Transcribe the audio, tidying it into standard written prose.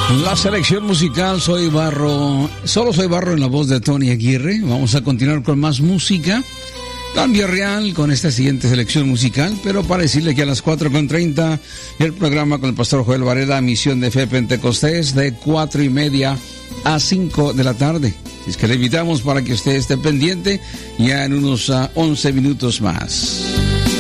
La selección musical Soy Barro, solo Soy Barro en la voz de Tony Aguirre. Vamos a continuar con más música. Cambio real con esta siguiente selección musical, pero para decirle que a las 4:30 el programa con el pastor Joel Varela, Misión de Fe Pentecostés, de 4:30 a 5 de la tarde. Es que le invitamos para que usted esté pendiente ya en unos 11 minutos más.